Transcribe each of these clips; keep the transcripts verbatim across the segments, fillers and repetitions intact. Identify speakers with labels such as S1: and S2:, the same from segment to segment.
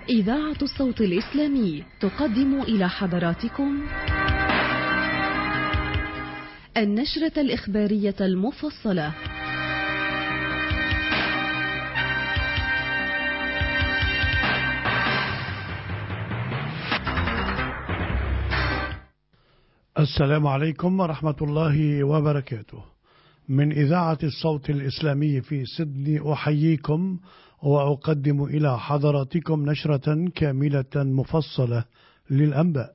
S1: إذاعة الصوت الإسلامي تقدم إلى حضراتكم النشرة الإخبارية المفصلة.
S2: السلام عليكم ورحمة الله وبركاته. من إذاعة الصوت الإسلامي في سيدني أحييكم وأقدم إلى حضراتكم نشرة كاملة مفصلة للأنباء.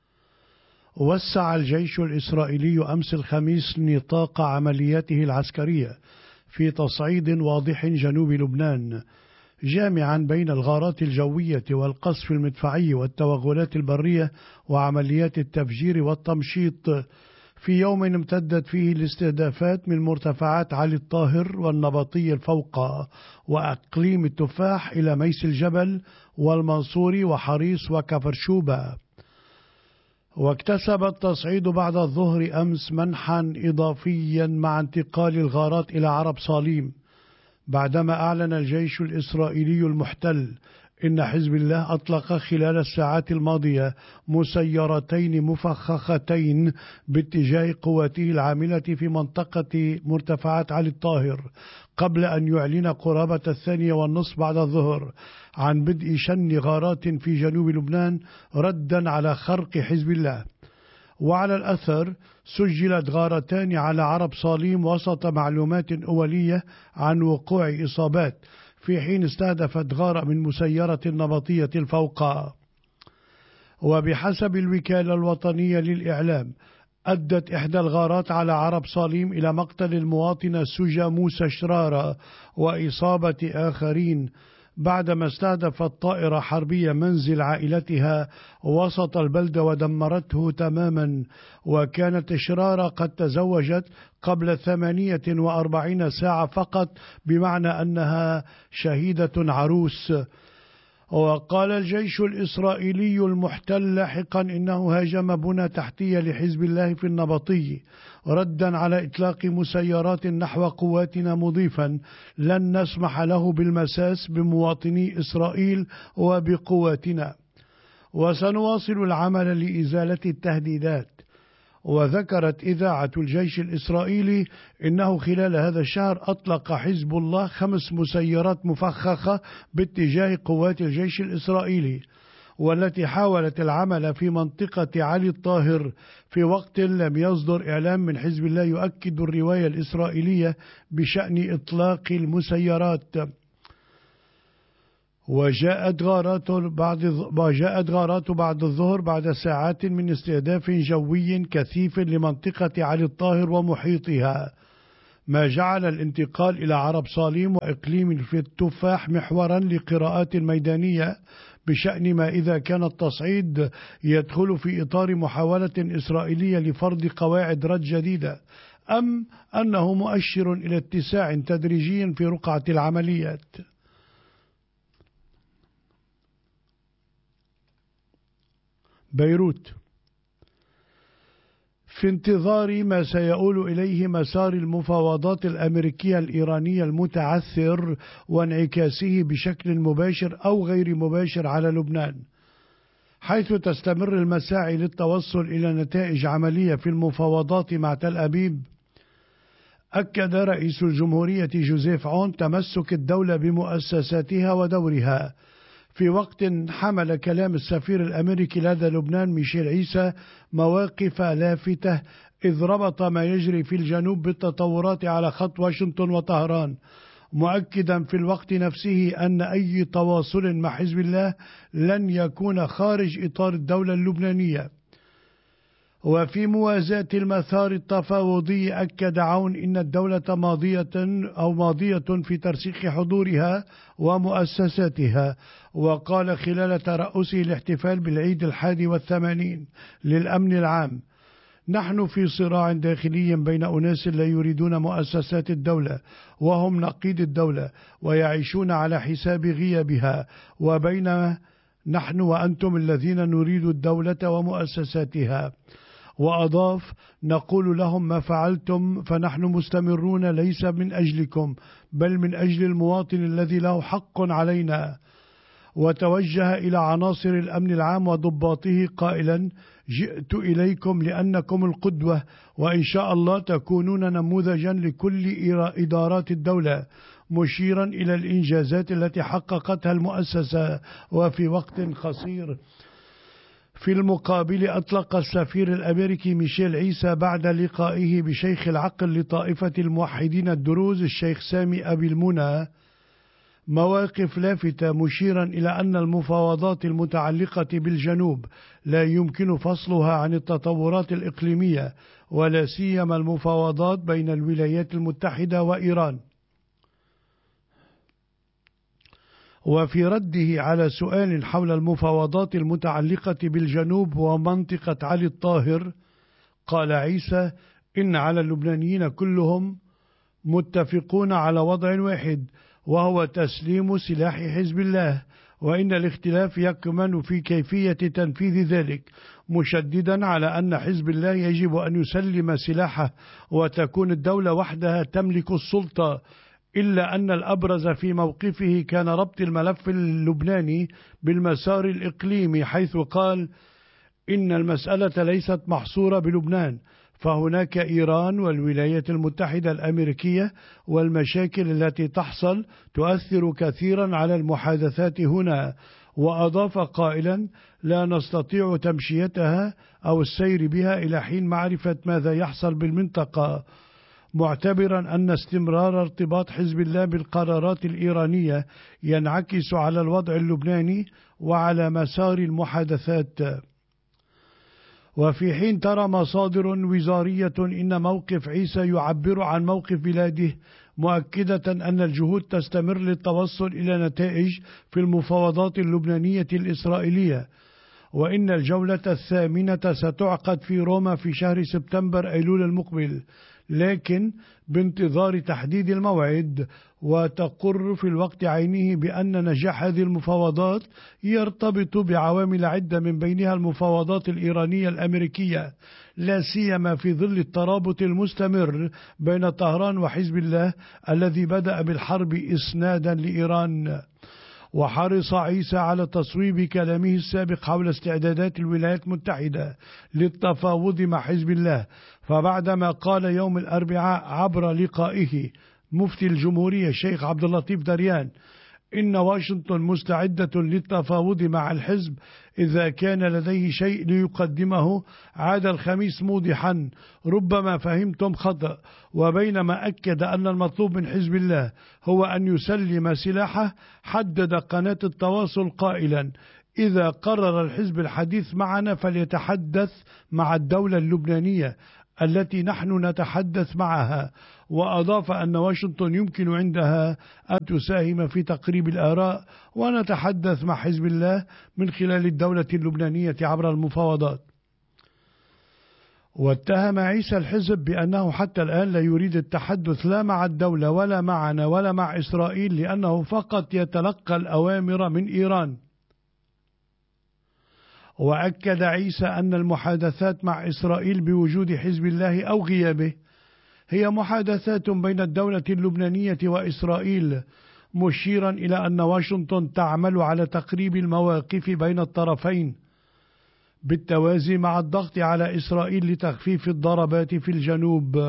S2: وسع الجيش الإسرائيلي أمس الخميس نطاق عملياته العسكرية في تصعيد واضح جنوب لبنان، جامعا بين الغارات الجوية والقصف المدفعي والتوغلات البرية وعمليات التفجير والتمشيط، في يوم امتدت فيه الاستهدافات من مرتفعات علي الطاهر والنبطي الفوقى وأقليم التفاح إلى ميس الجبل والمنصوري وحريص وكفرشوبة. واكتسب التصعيد بعد الظهر أمس منحا إضافيا مع انتقال الغارات إلى عرب صاليم، بعدما أعلن الجيش الإسرائيلي المحتل إن حزب الله أطلق خلال الساعات الماضية مسيرتين مفخختين باتجاه قواته العاملة في منطقة مرتفعات علي الطاهر، قبل أن يعلن قرابة الثانية والنصف بعد الظهر عن بدء شن غارات في جنوب لبنان ردا على خرق حزب الله. وعلى الأثر سجلت غارتان على عرب صاليم وسط معلومات أولية عن وقوع إصابات، في حين استهدفت غارة من مسيرة النبطية الفوقى. وبحسب الوكالة الوطنية للإعلام أدت إحدى الغارات على عرب صاليم إلى مقتل المواطنة سجا موسى شرارة وإصابة آخرين، بعدما استهدفت طائرة حربية منزل عائلتها وسط البلدة ودمرته تماما. وكانت شرارة قد تزوجت قبل ثمانية وأربعين ساعة فقط، بمعنى أنها شهيدة عروس. وقال الجيش الإسرائيلي المحتل لاحقا إنه هاجم بنى تحتية لحزب الله في النبطي ردا على إطلاق مسيرات نحو قواتنا، مضيفا لن نسمح له بالمساس بمواطني إسرائيل وبقواتنا، وسنواصل العمل لإزالة التهديدات. وذكرت إذاعة الجيش الإسرائيلي إنه خلال هذا الشهر أطلق حزب الله خمس مسيرات مفخخة باتجاه قوات الجيش الإسرائيلي، والتي حاولت العمل في منطقة علي الطاهر في وقت لم يصدر إعلام من حزب الله يؤكد الرواية الإسرائيلية بشأن إطلاق المسيرات. وجاءت غارات بعد وجاءت غارات بعد الظهر بعد ساعات من استهداف جوي كثيف لمنطقة علي الطاهر ومحيطها، ما جعل الانتقال إلى عرب صاليم وإقليم في التفاح محورا لقراءات ميدانية بشأن ما إذا كان التصعيد يدخل في إطار محاولة إسرائيلية لفرض قواعد رد جديدة، أم أنه مؤشر إلى اتساع تدريجي في رقعة العمليات. بيروت. في انتظار ما سيؤول إليه مسار المفاوضات الأمريكية الإيرانية المتعثر وانعكاسه بشكل مباشر أو غير مباشر على لبنان، حيث تستمر المساعي للتوصل إلى نتائج عملية في المفاوضات مع تل أبيب، أكد رئيس الجمهورية جوزيف عون تمسك الدولة بمؤسساتها ودورها، في وقت حمل كلام السفير الأمريكي لدى لبنان ميشيل عيسى مواقف لافتة، إذ ربط ما يجري في الجنوب بالتطورات على خط واشنطن وطهران، مؤكدا في الوقت نفسه أن أي تواصل مع حزب الله لن يكون خارج إطار الدولة اللبنانية. وفي موازاة المسار التفاوضي أكد عون إن الدولة ماضية أو ماضية في ترسيخ حضورها ومؤسساتها. وقال خلال ترأسه الاحتفال بالعيد الحادي والثمانين للأمن العام: نحن في صراع داخلي بين أناس لا يريدون مؤسسات الدولة وهم نقيض الدولة ويعيشون على حساب غيابها، وبين نحن وأنتم الذين نريد الدولة ومؤسساتها. وأضاف: نقول لهم ما فعلتم فنحن مستمرون ليس من أجلكم بل من أجل المواطن الذي له حق علينا. وتوجه إلى عناصر الأمن العام وضباطه قائلا: جئت إليكم لأنكم القدوة، وإن شاء الله تكونون نموذجا لكل إدارات الدولة، مشيرا إلى الإنجازات التي حققتها المؤسسة وفي وقت قصير. في المقابل أطلق السفير الأمريكي ميشيل عيسى بعد لقائه بشيخ العقل لطائفة الموحدين الدروز الشيخ سامي أبي المنى مواقف لافتة، مشيرا إلى أن المفاوضات المتعلقة بالجنوب لا يمكن فصلها عن التطورات الإقليمية، ولا سيما المفاوضات بين الولايات المتحدة وإيران. وفي رده على سؤال حول المفاوضات المتعلقة بالجنوب ومنطقة علي الطاهر، قال عيسى: إن على اللبنانيين كلهم متفقون على وضع واحد، وهو تسليم سلاح حزب الله، وإن الاختلاف يكمن في كيفية تنفيذ ذلك، مشددا على أن حزب الله يجب أن يسلم سلاحه وتكون الدولة وحدها تملك السلطة، إلا أن الأبرز في موقفه كان ربط الملف اللبناني بالمسار الإقليمي، حيث قال: إن المسألة ليست محصورة بلبنان، فهناك إيران والولايات المتحدة الأمريكية، والمشاكل التي تحصل تؤثر كثيرا على المحادثات هنا. وأضاف قائلا: لا نستطيع تمشيتها أو السير بها إلى حين معرفة ماذا يحصل بالمنطقة، معتبرا أن استمرار ارتباط حزب الله بالقرارات الإيرانية ينعكس على الوضع اللبناني وعلى مسار المحادثات. وفي حين ترى مصادر وزارية إن موقف عيسى يعبر عن موقف بلاده، مؤكدة أن الجهود تستمر للتوصل إلى نتائج في المفاوضات اللبنانية الإسرائيلية، وإن الجولة الثامنة ستعقد في روما في شهر سبتمبر أيلول المقبل، لكن بانتظار تحديد الموعد. وتقر في الوقت عينه بأن نجاح هذه المفاوضات يرتبط بعوامل عدة، من بينها المفاوضات الإيرانية الأمريكية، لا سيما في ظل الترابط المستمر بين طهران وحزب الله الذي بدأ بالحرب إسنادا لإيران. وحرص عيسى على تصويب كلامه السابق حول استعدادات الولايات المتحدة للتفاوض مع حزب الله، فبعدما قال يوم الأربعاء عبر لقائه مفتي الجمهورية الشيخ عبد اللطيف دريان إن واشنطن مستعدة للتفاوض مع الحزب إذا كان لديه شيء ليقدمه، عاد الخميس موضحا: ربما فهمتم خطأ. وبينما أكد أن المطلوب من حزب الله هو أن يسلم سلاحه، حدد قناة التواصل قائلا: إذا قرر الحزب الحديث معنا فليتحدث مع الدولة اللبنانية التي نحن نتحدث معها. وأضاف أن واشنطن يمكن عندها أن تساهم في تقريب الآراء، ونتحدث مع حزب الله من خلال الدولة اللبنانية عبر المفاوضات. واتهم عيسى الحزب بأنه حتى الآن لا يريد التحدث لا مع الدولة ولا معنا ولا مع إسرائيل، لأنه فقط يتلقى الأوامر من إيران. وأكد عيسى أن المحادثات مع إسرائيل بوجود حزب الله أو غيابه هي محادثات بين الدولة اللبنانية وإسرائيل، مشيرا إلى أن واشنطن تعمل على تقريب المواقف بين الطرفين بالتوازي مع الضغط على إسرائيل لتخفيف الضربات في الجنوب.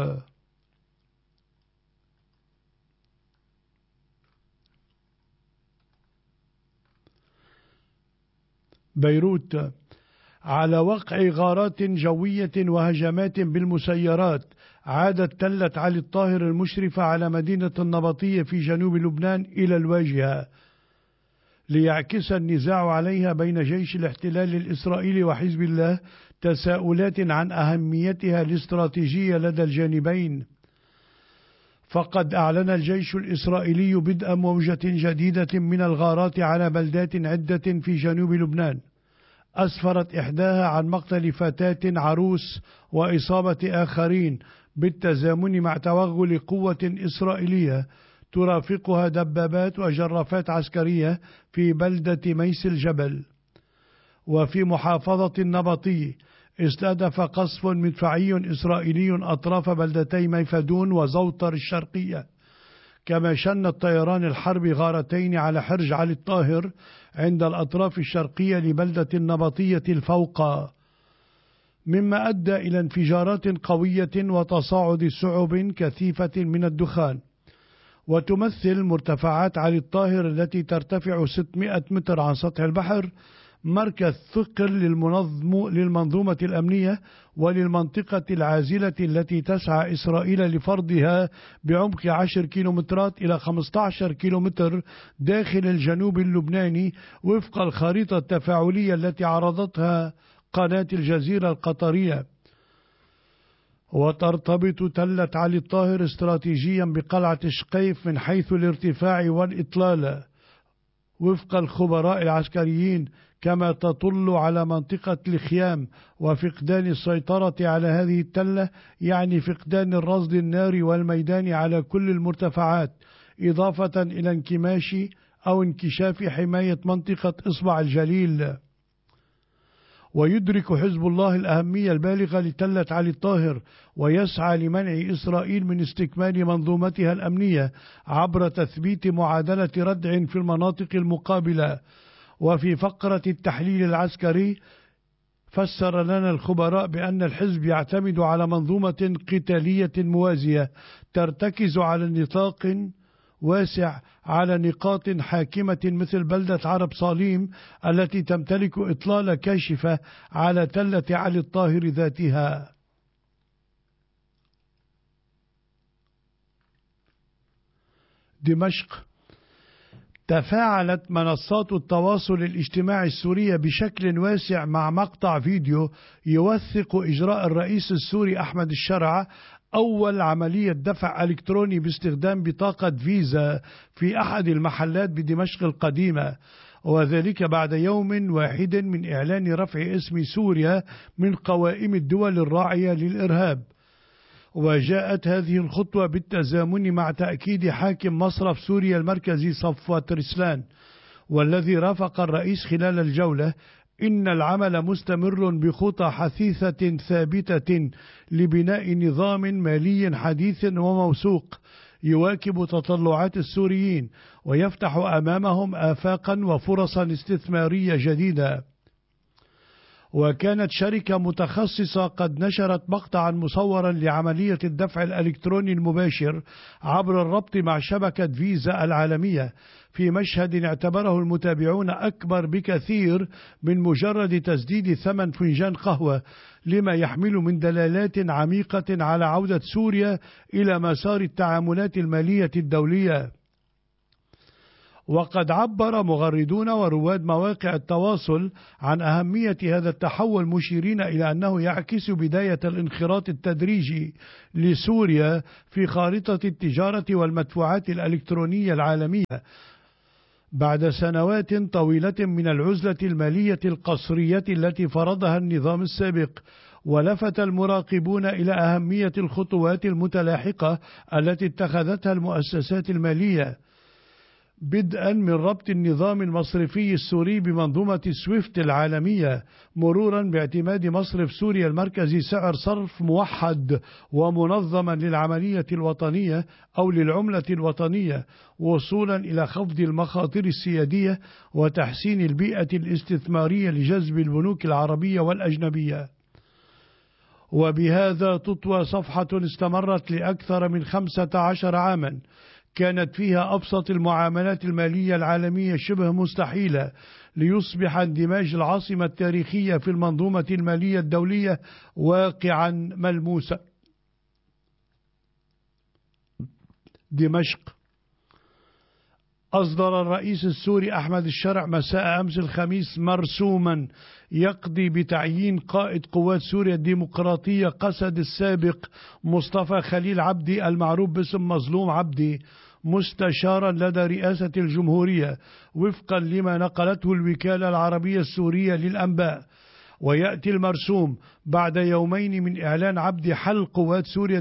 S2: بيروت: على وقع غارات جوية وهجمات بالمسيرات، عادت تلة علي الطاهر المشرفة على مدينة النبطية في جنوب لبنان إلى الواجهة، ليعكس النزاع عليها بين جيش الاحتلال الإسرائيلي وحزب الله تساؤلات عن أهميتها الاستراتيجية لدى الجانبين. فقد أعلن الجيش الإسرائيلي بدء موجة جديدة من الغارات على بلدات عدة في جنوب لبنان، أسفرت إحداها عن مقتل فتاة عروس وإصابة آخرين، بالتزامن مع توغل قوة إسرائيلية ترافقها دبابات وجرافات عسكرية في بلدة ميس الجبل. وفي محافظة النبطي استهدف قصف مدفعي إسرائيلي أطراف بلدتي ميفدون وزوطر الشرقية كما شن الطيران الحربي غارتين على حرج علي الطاهر عند الأطراف الشرقية لبلدة النبطية الفوقى، مما أدى إلى انفجارات قوية وتصاعد سحب كثيفة من الدخان. وتمثل مرتفعات علي الطاهر التي ترتفع ستمائة متر عن سطح البحر مركز ثقل للمنظومة الأمنية وللمنطقة العازلة التي تسعى إسرائيل لفرضها بعمق عشر كيلومترات إلى خمسة عشر كيلومتر داخل الجنوب اللبناني وفق الخريطة التفاعلية التي عرضتها قناة الجزيرة القطرية. وترتبط تلة علي الطاهر استراتيجيا بقلعة شقيف من حيث الارتفاع والإطلالة وفق الخبراء العسكريين، كما تطل على منطقة الخيام، وفقدان السيطرة على هذه التلة يعني فقدان الرصد الناري والميداني على كل المرتفعات، إضافة إلى انكماش أو انكشاف حماية منطقة إصبع الجليل. ويدرك حزب الله الأهمية البالغة لتلة علي الطاهر، ويسعى لمنع إسرائيل من استكمال منظومتها الأمنية عبر تثبيت معادلة ردع في المناطق المقابلة. وفي فقرة التحليل العسكري فسر لنا الخبراء بأن الحزب يعتمد على منظومة قتالية موازية ترتكز على نطاق واسع على نقاط حاكمة مثل بلدة عرب صاليم التي تمتلك إطلالة كاشفة على تلة علي الطاهر ذاتها. دمشق. تفاعلت منصات التواصل الاجتماعي السورية بشكل واسع مع مقطع فيديو يوثق إجراء الرئيس السوري أحمد الشرع أول عملية دفع إلكتروني باستخدام بطاقة فيزا في أحد المحلات بدمشق القديمة، وذلك بعد يوم واحد من إعلان رفع اسم سوريا من قوائم الدول الراعية للإرهاب. وجاءت هذه الخطوة بالتزامن مع تأكيد حاكم مصرف سوريا المركزي صفوت رسلان والذي رافق الرئيس خلال الجولة إن العمل مستمر بخطى حثيثة ثابتة لبناء نظام مالي حديث وموثوق يواكب تطلعات السوريين ويفتح أمامهم آفاقا وفرصا استثمارية جديدة. وكانت شركة متخصصة قد نشرت مقطعا مصورا لعملية الدفع الإلكتروني المباشر عبر الربط مع شبكة فيزا العالمية في مشهد اعتبره المتابعون أكبر بكثير من مجرد تسديد ثمن فنجان قهوة، لما يحمل من دلالات عميقة على عودة سوريا إلى مسار التعاملات المالية الدولية. وقد عبر مغردون ورواد مواقع التواصل عن أهمية هذا التحول، مشيرين إلى أنه يعكس بداية الانخراط التدريجي لسوريا في خارطة التجارة والمدفوعات الإلكترونية العالمية بعد سنوات طويلة من العزلة المالية القصرية التي فرضها النظام السابق. ولفت المراقبون إلى أهمية الخطوات المتلاحقة التي اتخذتها المؤسسات المالية، بدءا من ربط النظام المصرفي السوري بمنظومة سويفت العالمية، مرورا باعتماد مصرف سوريا المركزي سعر صرف موحد ومنظما للعملية الوطنية أو للعملة الوطنية، وصولا إلى خفض المخاطر السيادية وتحسين البيئة الاستثمارية لجذب البنوك العربية والأجنبية. وبهذا تطوى صفحة استمرت لأكثر من خمسة عشر عاما كانت فيها أبسط المعاملات المالية العالمية شبه مستحيلة، ليصبح اندماج العاصمة التاريخية في المنظومة المالية الدولية واقعا ملموسا. دمشق. أصدر الرئيس السوري أحمد الشرع مساء أمس الخميس مرسوما يقضي بتعيين قائد قوات سوريا الديمقراطية قسد السابق مصطفى خليل عبدي المعروف باسم مظلوم عبدي مستشارا لدى رئاسة الجمهورية وفقا لما نقلته الوكالة العربية السورية للأنباء. ويأتي المرسوم بعد يومين من إعلان عبد حل قوات سوريا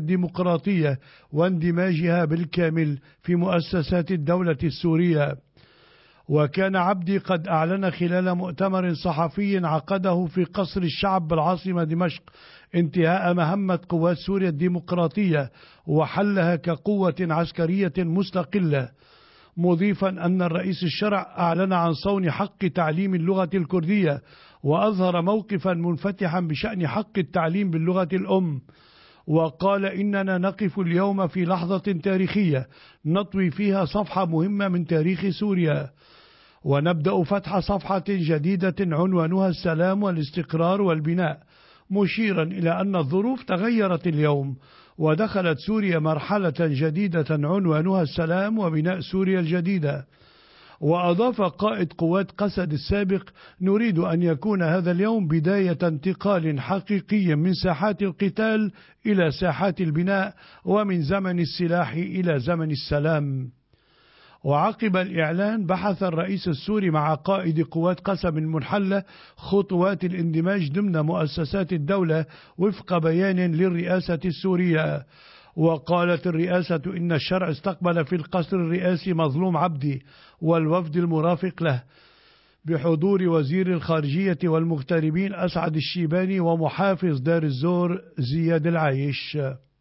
S2: الديمقراطية واندماجها بالكامل في مؤسسات الدولة السورية. وكان عبدي قد أعلن خلال مؤتمر صحفي عقده في قصر الشعب بالعاصمة دمشق انتهاء مهمة قوات سوريا الديمقراطية وحلها كقوة عسكرية مستقلة، مضيفا أن الرئيس الشرع أعلن عن صون حق تعليم اللغة الكردية، وأظهر موقفا منفتحا بشأن حق التعليم باللغة الأم، وقال إننا نقف اليوم في لحظة تاريخية نطوي فيها صفحة مهمة من تاريخ سوريا، ونبدأ فتح صفحة جديدة عنوانها السلام والاستقرار والبناء، مشيرا إلى أن الظروف تغيرت اليوم ودخلت سوريا مرحلة جديدة عنوانها السلام وبناء سوريا الجديدة. وأضاف قائد قوات قسد السابق: نريد أن يكون هذا اليوم بداية انتقال حقيقي من ساحات القتال إلى ساحات البناء، ومن زمن السلاح إلى زمن السلام. وعقب الإعلان بحث الرئيس السوري مع قائد قوات قسم المنحلة خطوات الاندماج ضمن مؤسسات الدولة وفق بيان للرئاسة السورية. وقالت الرئاسة إن الشرع استقبل في القصر الرئاسي مظلوم عبدي والوفد المرافق له بحضور وزير الخارجية والمغتربين أسعد الشيباني ومحافظ دار الزور زياد العايش.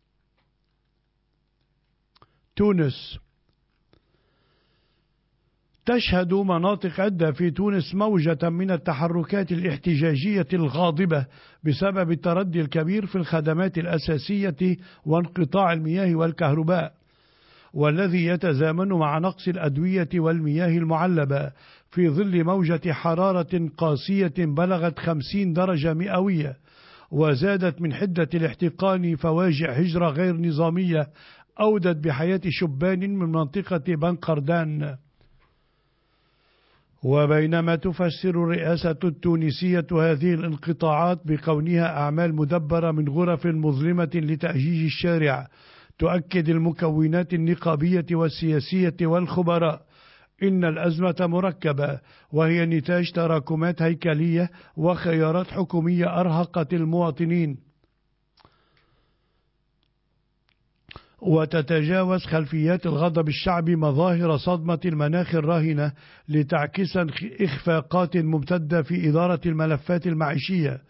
S2: تونس. تشهد مناطق عدة في تونس موجة من التحركات الاحتجاجية الغاضبة بسبب التردي الكبير في الخدمات الأساسية وانقطاع المياه والكهرباء، والذي يتزامن مع نقص الأدوية والمياه المعلبة في ظل موجة حرارة قاسية بلغت خمسين درجة مئوية، وزادت من حدة الاحتقان فواجع هجرة غير نظامية أودت بحياة شبان من منطقة بنقردان. وبينما تفسر الرئاسة التونسية هذه الانقطاعات بكونها أعمال مدبرة من غرف مظلمة لتأجيج الشارع، تؤكد المكونات النقابية والسياسية والخبراء إن الأزمة مركبة، وهي نتاج تراكمات هيكلية وخيارات حكومية أرهقت المواطنين، وتتجاوز خلفيات الغضب الشعبي مظاهر صدمة المناخ الراهنة لتعكس إخفاقات ممتدة في إدارة الملفات المعيشية.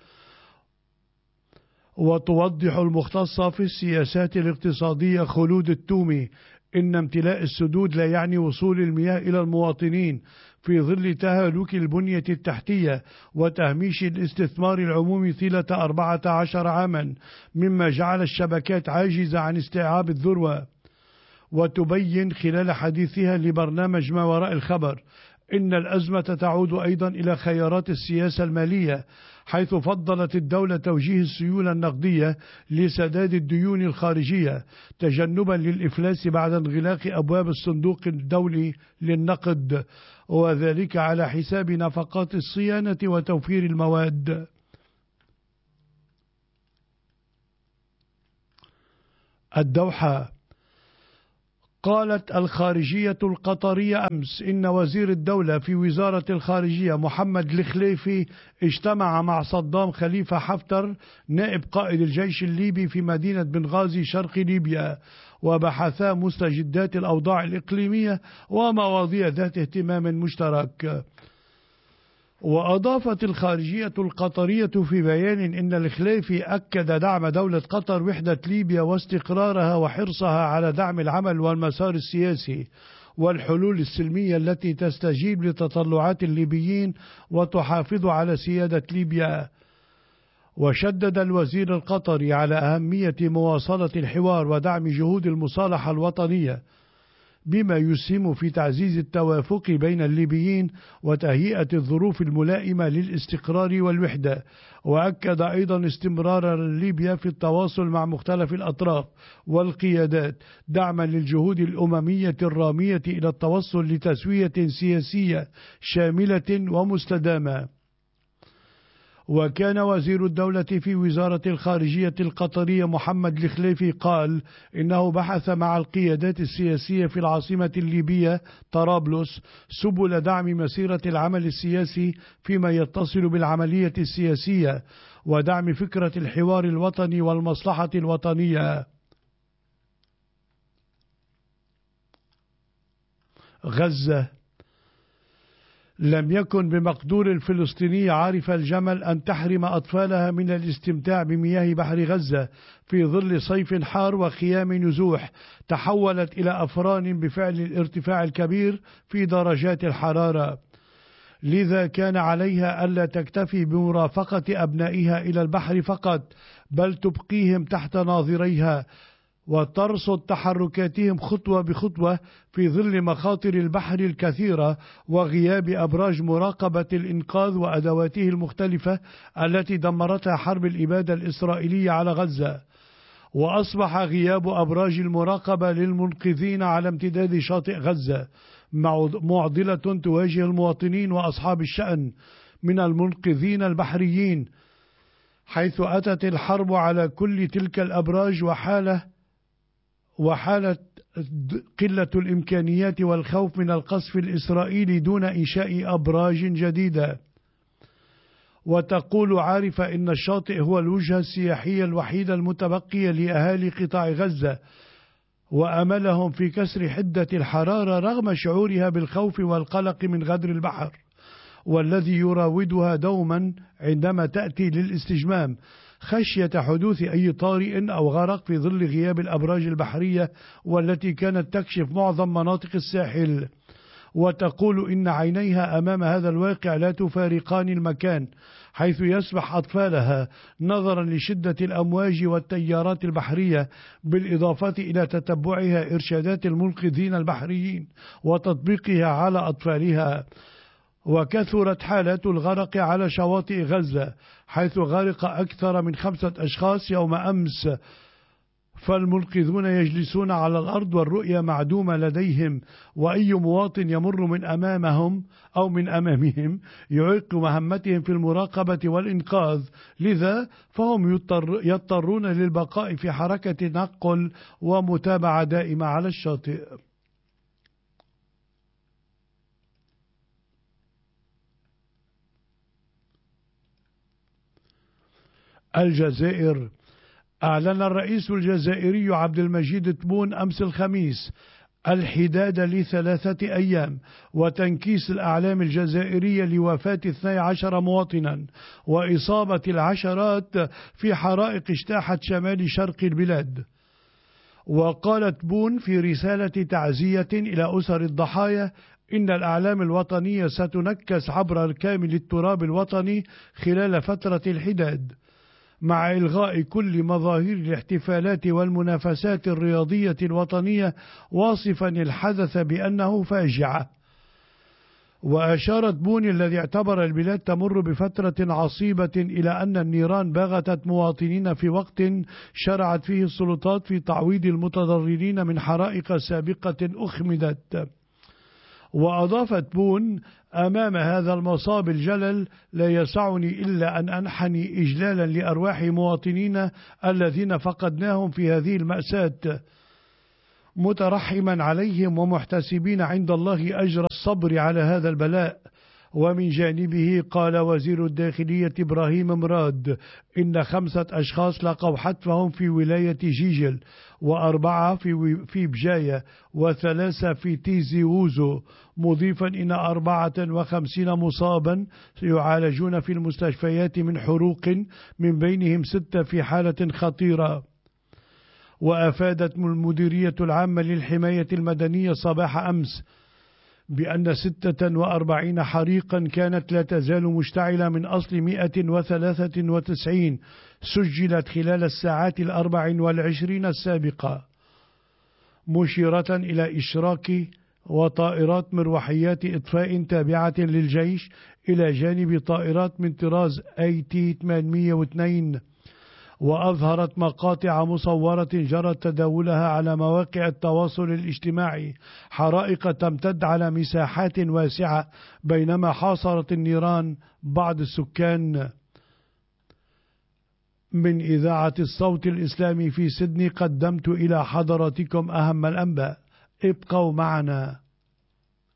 S2: وتوضح المختصة في السياسات الاقتصادية خلود التومي إن امتلاء السدود لا يعني وصول المياه إلى المواطنين في ظل تهالك البنية التحتية وتهميش الاستثمار العمومي طيلة أربعة عشر عاما، مما جعل الشبكات عاجزة عن استيعاب الذروة. وتبين خلال حديثها لبرنامج ما وراء الخبر إن الأزمة تعود أيضا إلى خيارات السياسة المالية، حيث فضلت الدولة توجيه السيولة النقدية لسداد الديون الخارجية تجنبا للإفلاس بعد انغلاق أبواب الصندوق الدولي للنقد، وذلك على حساب نفقات الصيانة وتوفير المواد. الدوحة. قالت الخارجية القطرية أمس إن وزير الدولة في وزارة الخارجية محمد الخليفي اجتمع مع صدام خليفة حفتر نائب قائد الجيش الليبي في مدينة بنغازي شرق ليبيا، وبحثا مستجدات الأوضاع الإقليمية ومواضيع ذات اهتمام مشترك. وأضافت الخارجية القطرية في بيان إن الخليفي أكد دعم دولة قطر وحدة ليبيا واستقرارها وحرصها على دعم العمل والمسار السياسي والحلول السلمية التي تستجيب لتطلعات الليبيين وتحافظ على سيادة ليبيا. وشدد الوزير القطري على أهمية مواصلة الحوار ودعم جهود المصالحة الوطنية بما يسهم في تعزيز التوافق بين الليبيين وتهيئة الظروف الملائمة للاستقرار والوحدة. وأكد أيضا استمرار ليبيا في التواصل مع مختلف الأطراف والقيادات دعما للجهود الأممية الرامية إلى التوصل لتسوية سياسية شاملة ومستدامة. وكان وزير الدولة في وزارة الخارجية القطرية محمد الخليفي قال إنه بحث مع القيادات السياسية في العاصمة الليبية طرابلس سبل دعم مسيرة العمل السياسي فيما يتصل بالعملية السياسية ودعم فكرة الحوار الوطني والمصلحة الوطنية. غزة. لم يكن بمقدور الفلسطيني عارف الجمل أن تحرم أطفالها من الاستمتاع بمياه بحر غزة في ظل صيف حار وخيام نزوح تحولت إلى أفران بفعل الارتفاع الكبير في درجات الحرارة. لذا كان عليها ألا تكتفي بمرافقة أبنائها إلى البحر فقط، بل تبقيهم تحت ناظريها وترصد تحركاتهم خطوة بخطوة في ظل مخاطر البحر الكثيرة وغياب أبراج مراقبة الإنقاذ وأدواته المختلفة التي دمرتها حرب الإبادة الإسرائيلية على غزة. وأصبح غياب أبراج المراقبة للمنقذين على امتداد شاطئ غزة معضلة تواجه المواطنين وأصحاب الشأن من المنقذين البحريين، حيث أتت الحرب على كل تلك الأبراج وحالة وحالة قلة الإمكانيات والخوف من القصف الإسرائيلي دون إنشاء أبراج جديدة. وتقول عارفة إن الشاطئ هو الوجهة السياحية الوحيدة المتبقية لأهالي قطاع غزة، وأملهم في كسر حدة الحرارة رغم شعورها بالخوف والقلق من غدر البحر، والذي يراودها دوما عندما تأتي للاستجمام خشية حدوث أي طارئ أو غرق في ظل غياب الأبراج البحرية والتي كانت تكشف معظم مناطق الساحل. وتقول إن عينيها أمام هذا الواقع لا تفارقان المكان، حيث يسبح أطفالها نظرا لشدة الأمواج والتيارات البحرية، بالإضافة إلى تتبعها إرشادات المنقذين البحريين وتطبيقها على أطفالها. وكثرت حالات الغرق على شواطئ غزة، حيث غرق أكثر من خمسة أشخاص يوم أمس، فالمنقذون يجلسون على الأرض والرؤية معدومة لديهم، وأي مواطن يمر من أمامهم أو من أمامهم يعيق مهمتهم في المراقبة والإنقاذ، لذا فهم يضطر يضطرون للبقاء في حركة نقل ومتابعة دائمة على الشاطئ. الجزائر. أعلن الرئيس الجزائري عبد المجيد تبون أمس الخميس الحداد لثلاثة أيام وتنكيس الأعلام الجزائرية لوفاة اثني عشر مواطنا وإصابة العشرات في حرائق اجتاحت شمال شرق البلاد. وقال تبون في رسالة تعزية إلى أسر الضحايا إن الأعلام الوطنية ستنكس عبر الكامل التراب الوطني خلال فترة الحداد، مع إلغاء كل مظاهر الاحتفالات والمنافسات الرياضية الوطنية، واصفا الحدث بأنه فاجعة. وأشار تبون الذي اعتبر البلاد تمر بفترة عصيبة إلى أن النيران باغتت مواطنين في وقت شرعت فيه السلطات في تعويض المتضررين من حرائق سابقة أخمدت. وأضاف تبون: أمام هذا المصاب الجلل لا يسعني إلا أن أنحني إجلالا لأرواح مواطنينا الذين فقدناهم في هذه المأساة، مترحما عليهم ومحتسبين عند الله أجر الصبر على هذا البلاء. ومن جانبه قال وزير الداخلية إبراهيم مراد إن خمسة أشخاص لقوا حتفهم في ولاية جيجل، وأربعة في في بجاية، وثلاثة في تيزي ووزو، مضيفا إن أربعة وخمسين مصابا يعالجون في المستشفيات من حروق، من بينهم ستة في حالة خطيرة. وأفادت المديرية العامة للحماية المدنية صباح أمس بأن ستة وأربعين حريقا كانت لا تزال مشتعلة من أصل مئة وثلاثة وتسعين سجلت خلال الساعات الأربع والعشرين السابقة، مشيرة إلى إشراك وطائرات مروحيات إطفاء تابعة للجيش إلى جانب طائرات من طراز آي تي ثمانمئة واثنين. وأظهرت مقاطع مصورة جرت تداولها على مواقع التواصل الاجتماعي حرائق تمتد على مساحات واسعة، بينما حاصرت النيران بعض السكان. من إذاعة الصوت الإسلامي في سيدني قدمت إلى حضراتكم أهم الأنباء، ابقوا معنا.